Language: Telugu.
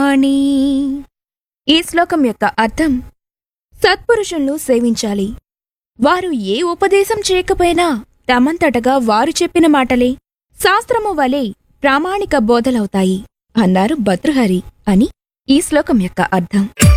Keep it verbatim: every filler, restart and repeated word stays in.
వాణి. ఈ శ్లోకం యొక్క అర్థం సత్పురుషులను సేవించాలి. వారు ఏ ఉపదేశం చేయకపోయినా తమంతటగా వారు చెప్పిన మాటలే శాస్త్రము వలె ప్రామాణిక బోధలవుతాయి అన్నారు భర్తృహరి అని ఈ శ్లోకం యొక్క అర్థం.